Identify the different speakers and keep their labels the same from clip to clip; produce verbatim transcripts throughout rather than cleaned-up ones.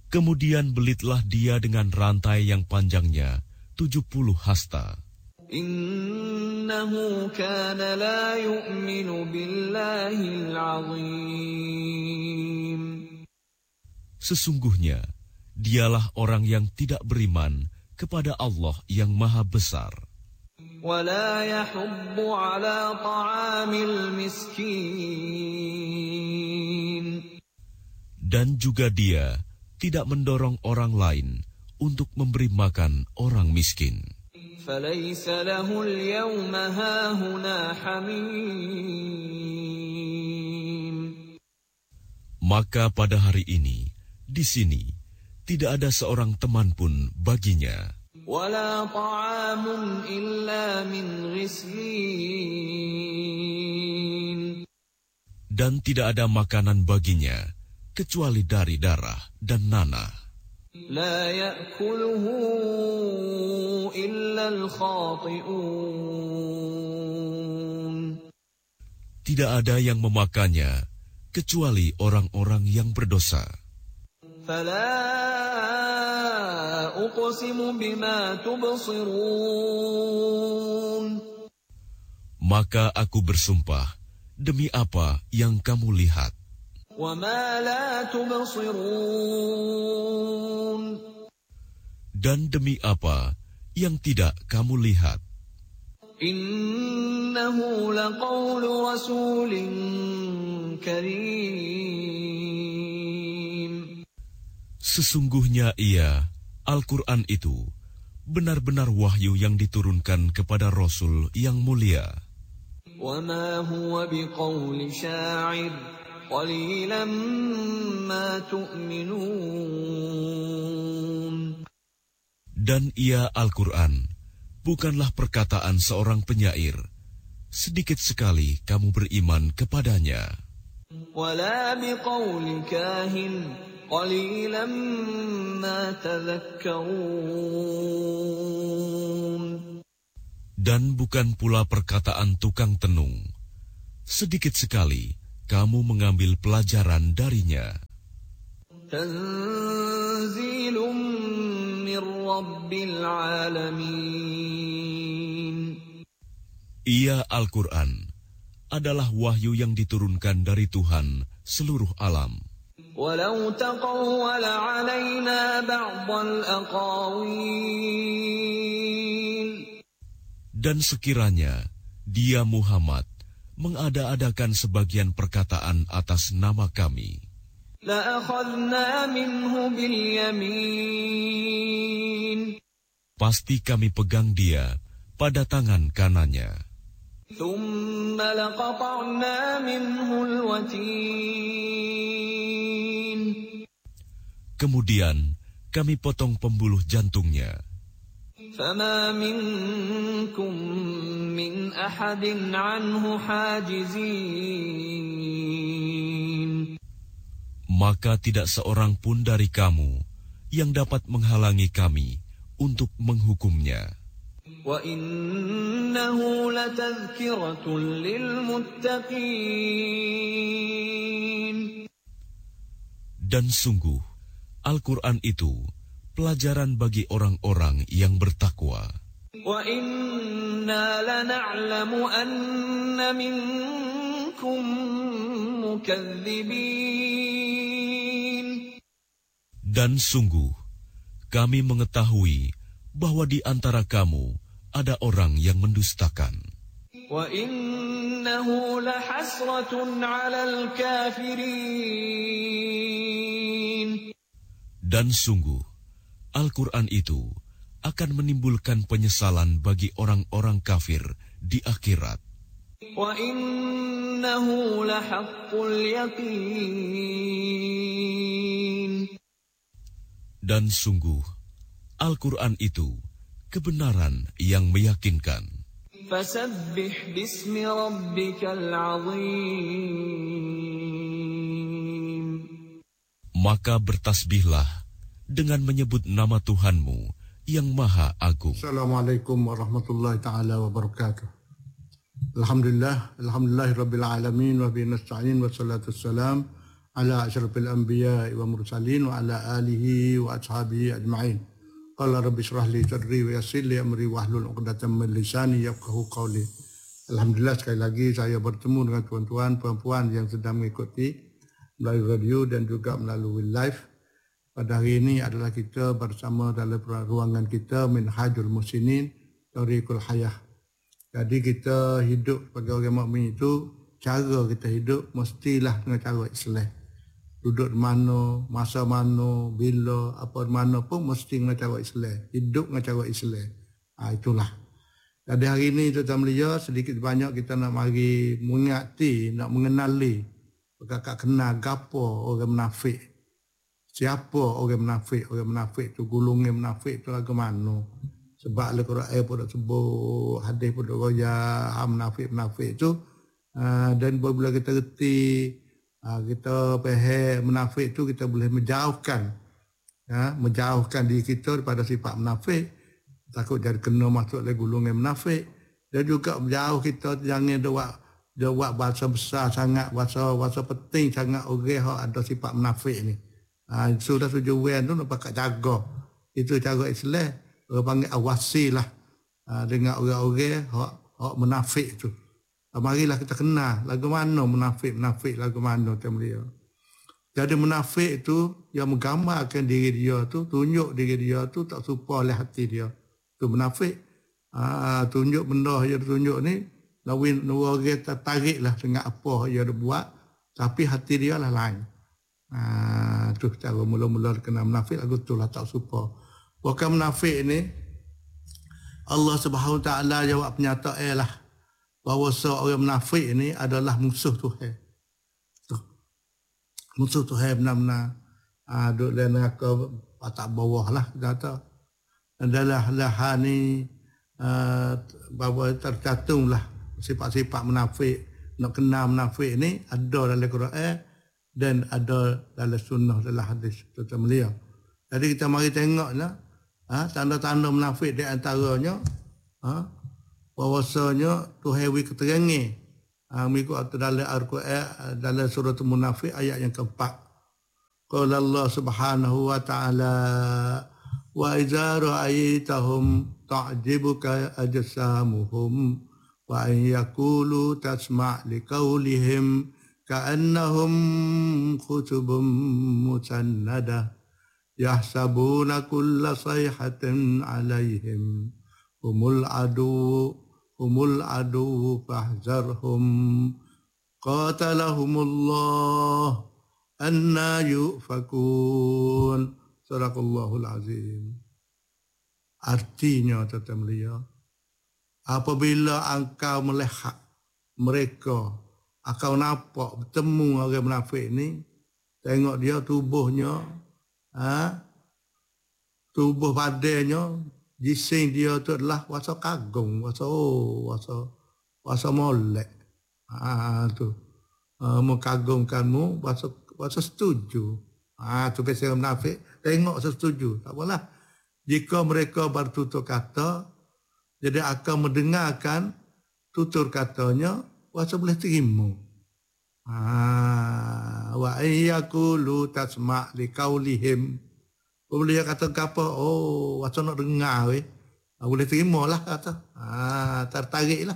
Speaker 1: Kemudian belitlah dia dengan rantai yang panjangnya tujuh puluh hasta.
Speaker 2: Innahu kana la yu'minu billahil azim.
Speaker 1: Sesungguhnya, dialah orang yang tidak beriman kepada Allah yang Maha Besar.
Speaker 2: Wala yahuddu ala ta'amil miskin.
Speaker 1: Dan juga dia tidak mendorong orang lain untuk memberi makan orang miskin.
Speaker 2: Falaysa lahul yawma hahuna hamim.
Speaker 1: Maka pada hari ini, di sini, tidak ada seorang teman pun baginya.
Speaker 2: Wala ta'amun illa min ghislin.
Speaker 1: Dan tidak ada makanan baginya, kecuali dari darah dan nanah.
Speaker 2: La ya'kuluhu illa al-khati'un.
Speaker 1: Tidak ada yang memakannya, kecuali orang-orang yang berdosa.
Speaker 2: Fala uqsimu bima tubsirun.
Speaker 1: Maka aku bersumpah, demi apa yang kamu lihat.
Speaker 2: Wa ma la tubsirun.
Speaker 1: Dan demi apa yang tidak kamu lihat.
Speaker 2: Innahu laqawlu rasulin karim.
Speaker 1: Sesungguhnya ia, Al-Quran itu, benar-benar wahyu yang diturunkan kepada Rasul yang mulia.
Speaker 2: Wa ma huwa biqawli sya'ir, qalilan ma tu'minun.
Speaker 1: Dan ia, Al-Quran, bukanlah perkataan seorang penyair. Sedikit sekali kamu beriman kepadanya.
Speaker 2: Wala biqawli kahin, qalilan ma tadhakkarun.
Speaker 1: Dan bukan pula perkataan tukang tenung. Sedikit sekali kamu mengambil pelajaran darinya.
Speaker 2: Tanzilun min rabbil alamin.
Speaker 1: Ia, Al-Quran, adalah wahyu yang diturunkan dari Tuhan seluruh alam.
Speaker 2: Walau taqawwala 'alaina ba'dal aqawil.
Speaker 1: Dan sekiranya dia Muhammad mengada-adakan sebagian perkataan atas nama kami,
Speaker 2: la akhadna minhu bil yamin.
Speaker 1: Pasti kami pegang dia pada tangan kanannya.
Speaker 2: Thumma laqata'na minhu al-watin.
Speaker 1: Kemudian kami potong pembuluh jantungnya.
Speaker 2: Fama minkum min ahadin anhu hajizin.
Speaker 1: Maka tidak seorang pun dari kamu yang dapat menghalangi kami untuk menghukumnya.
Speaker 2: Wa innahu latadhkiratun lil muttaqin.
Speaker 1: Dan sungguh, Al-Quran itu pelajaran bagi orang-orang yang bertakwa.
Speaker 2: Wa inna lana'lamu anna minkum mukadzibin.
Speaker 1: Dan sungguh, kami mengetahui bahwa di antara kamu ada orang yang mendustakan.
Speaker 2: Wa innahu lahasratun 'alal kafirin.
Speaker 1: Dan sungguh, Al-Quran itu akan menimbulkan penyesalan bagi orang-orang kafir di akhirat.
Speaker 2: Wa innahu lahaqqul yaqin.
Speaker 1: Dan sungguh, Al-Quran itu kebenaran yang meyakinkan.
Speaker 2: Fasabbih bismi rabbikal azim.
Speaker 1: Maka bertasbihlah dengan menyebut nama Tuhanmu yang Maha Agung.
Speaker 3: Assalamualaikum warahmatullahi taala wabarakatuh. Alhamdulillah, alhamdulillahirabbil alamin wa bihi nasta'in wassalatu wassalam ala asyrafil anbiya wa mursalin wa ala alihi wa ashabihi ajma'in. Qala rabbi shrah li sadri wa yassir li amri wahlul 'uqdatam min lisani yafqahu qawli. Alhamdulillah, sekali lagi saya bertemu dengan tuan-tuan puan-puan yang sedang mengikuti melalui radio dan juga melalui live. Pada hari ini adalah kita bersama dalam ruangan kita Minhajul Muhsinin Tariqul Hayah. Jadi kita hidup sebagai orang mukmin itu, cara kita hidup mestilah dengan cara Islam. Duduk di mana, masa mana, bila, apa di mana pun mesti dengan cara Islam. Hidup dengan cara Islam. Ha, itulah. Jadi hari ini tuan-tuan belia, sedikit banyak kita nak mari mengingati, nak mengenali, kakak kenal gapo orang munafik. Siapa orang munafik? Orang munafik tu, gulungan munafik tu lagu mana? Sebab Al-Quran pun dah sebut, hadis pun dah royak, munafik-munafik tu. Uh, dan bila kita reti, uh, kita faham munafik tu, kita boleh menjauhkan. Uh, menjauhkan diri kita daripada sifat munafik. Takut jadi kena masuk dalam gulungan munafik. Dan juga menjauh kita, jangan dia buat, dia buat bahasa besar sangat, bahasa, bahasa penting sangat orang yang ada sifat munafik ni. Uh, sudah tujuan tu nak pakai jaga. Itu cara Islam. Orang panggil awasi lah uh, dengan orang-orang yang munafik tu. Uh, marilah kita kenal lagu mana munafik-munafik, lagu mana macam dia. Jadi munafik tu yang menggambarkan diri dia tu, tunjuk diri dia tu tak serupa oleh hati dia. Tu munafik. Uh, tunjuk benda yang tunjuk ni, lawin orang tertarik lah dengan apa yang dia buat, tapi hati dia lah lain. Uh, tu cara mula-mula kena munafik, lagu tu lah tak serupa. Bukan munafik ni, Allah Subhanahu Wa Taala jawab pernyataan lah bahawa seorang munafik ni adalah musuh Tuhan. Musuh Tuhan benar-benar uh, duduk dalam neraka patak bawah lah kata. Adalah lah ni uh, bahawa tercantum lah sifat-sifat munafik. Nak kenal munafik ni ada dalam Quran dan ada dalam sunnah, dalam hadis tuan mulia. Jadi kita mari tengoklah ha, tanda-tanda munafik di antaranya ha, bahawasanya Tuhan wi keterangi ha, mengikut dalam Al-Quran dalam surah Munafik ayat yang keempat. Qala Allah Subhanahu wa taala wa idza ra'aitahum ta'jibuka ajsamuhum wa in yaqulu tasma' liqaulihim ka'annahum khutubun musannadah yahsabuna kulla sayhatin alaihim humul adu humul adu fahzarhum qatalahumullah anna yufakun. Sadaqallahul azim. Artinya tuan-tuan mulia, apabila engkau melihat mereka, engkau nampak bertemu orang munafik ni, tengok dia tubuhnya, ha? tubuh badannya, jisim dia tu adalah wasa kagum, wasa oh, wasa wasa molek. Ha tu. Uh, mengagumkanmu, wasa wasa setuju. Ha tu biasa munafik, tengok setuju. Tak apalah. Jika mereka bertutur kata, jadi akan mendengarkan tutur katanya, wasa boleh terima. Ah, wa ayyakulu tasma' liqaulihim. Boleh kata apa? Oh, wasa nak dengar weh. Ah, boleh terimalah kata. Ah, tertariklah.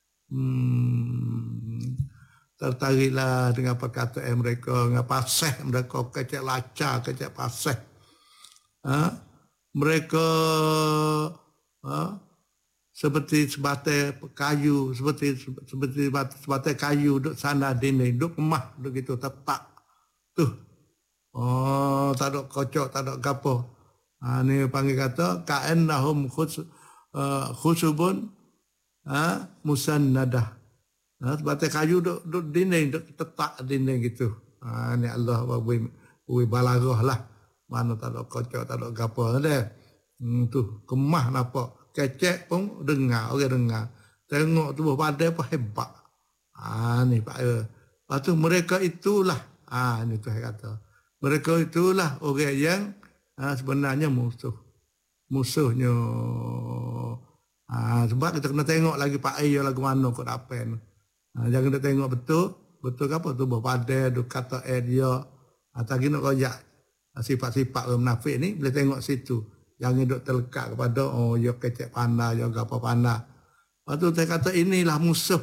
Speaker 3: Hmm. Tertariklah dengan perkataan mereka, dengan pasal mereka kecek laca, kecek pasal. Ah, mereka ah, seperti sebatai kayu, seperti seperti sebatai kayu duduk sana dinding, duduk kemah, duduk gitu tetap tu. Oh, tak ada kocok, tak ada gapo. Ha, ni panggil kata ka'annahum khus uh, khusubun ha, musannadah. Ha, sebatai kayu duduk, duduk dinding, duduk tetap dinding gitu. Ha, ni Allah bagi bagi balarah lah. Mana tak ada kocok, tak ada gapo ada. Hmm, tu kemah nampak. Kecek pun dengar, orang dengar. Tengok tubuh badan pun hebat. Ah ni Pak. Lepas tu mereka itulah. Ah ni Tuhan kata. Mereka itulah orang yang ah, sebenarnya musuh. Musuhnya. Ah sebab kita kena tengok lagi Pak Ai lagu mana kau dapat. Ah jangan kita tengok betul, betul ke apa tubuh badan, duk kata eh dia. Atau kita nak koyak sifat-sifat orang munafik ni, boleh tengok situ. Jangan duduk terlekat kepada, oh, dia kecek pandai, dia apa pandai. Lepas tu saya kata, inilah musuh.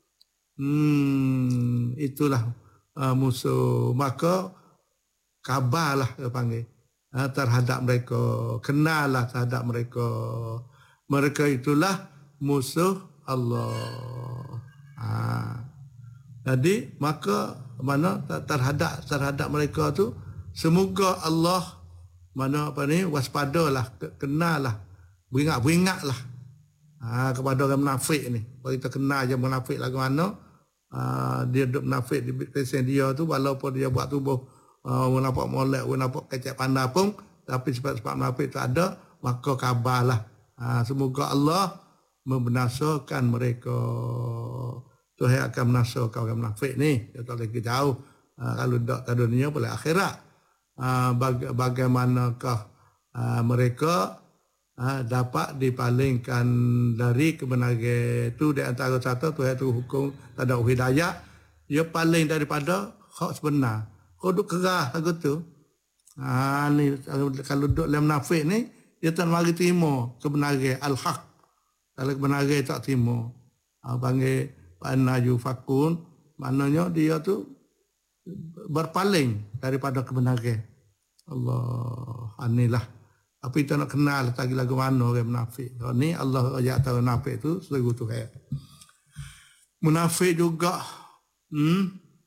Speaker 3: Hmm, itulah uh, musuh. Maka, kabarlah dia panggil. Uh, terhadap mereka. Kenallah terhadap mereka. Mereka itulah musuh Allah. Ha. Jadi, maka, mana terhadap terhadap mereka tu, semoga Allah mana apa ni waspadalah, kenalah, beringat-beringatlah ha, kepada orang munafik ni. Kalau kita kenal je munafik lagu mana, ha, dia duduk munafik di pesen dia tu, walaupun dia buat tubuh uh, nampak molek, nampak kecek pandai pun, tapi sebab-sebab munafik tu ada, maka kabarlah. Ha, semoga Allah membinasakan mereka. Tuhan akan menasakan orang munafik ni. Dia tak lagi jauh. Uh, kalau tak ke dunia boleh akhirat. Uh, baga- bagaimanakah uh, mereka uh, dapat dipalingkan dari kebenaran itu. Di antara satu Tuhan itu hukum tak ada hidayah. Dia paling daripada hak sebenar. Kau duduk kerah lagu tu. Uh, ni, kalau duduk dalam munafik ni, dia tak mari terima kebenaran al-haq. Kalau kebenaran tak terima. Uh, panggil Anna yufakun, maknanya dia tu berpaling daripada kebenaran. Allah, inilah. Apa kita nak kenal lagi lagu mana orang munafik. Ini Allah ayat tahu munafik tu seluruh tu kayak. Munafik juga hmm,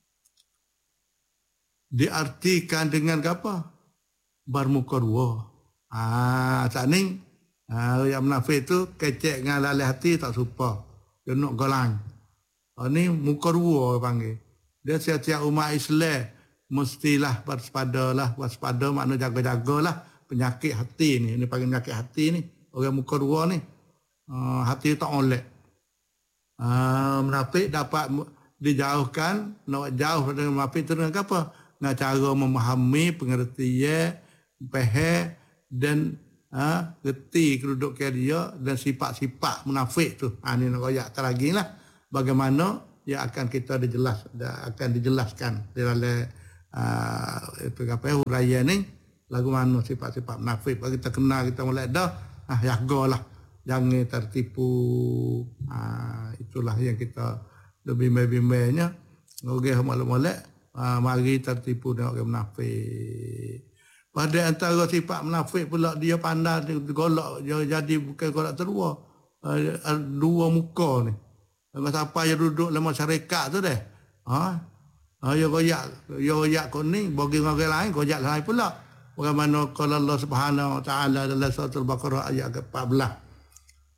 Speaker 3: diartikan dengan apa? Bermuka dua. Ah, tak ni. Ah, yang munafik tu kecek dengan lalai hati tak suka. Dia nak golang. Oh, ni muka dua panggil. Dia setiap umat Islam mestilah waspadalah, waspada makna jaga-jagalah penyakit hati ni. Ini panggil penyakit hati ni. Orang muka dua ni. Uh, hati tak olek. Uh, munafik dapat dijauhkan, nak jauh dari munafik tu dengan apa? Dengan cara memahami pengertian, faham dan uh, reti kedudukan dia dan sifat-sifat munafik tu. Ha, ni nak koyak terlagi lah. Bagaimana dia akan kita dijelas, akan dijelaskan di dalam uh, itu apa huraian ni lagu mana sifat-sifat munafik. Bagi kita kenal, kita mulai dah ah jagalah, jangan tertipu. Ah, itulah yang kita lebih bimbang-bimbangnya. Orang molek-molek ah, mari tertipu dengan orang munafik. Pada antara sifat munafik pula dia pandai golak, dia jadi bukan golak terua. Uh, dua muka ni. Kalau siapa yang duduk dalam masyarakat tu deh. Ha? Ha, ya koyak, ya koyak kuning bagi orang lain, koyak lain pula. Bagaimana kalau Allah Subhanahu Wa Taala dalam surah Al-Baqarah ayat ke empat belas.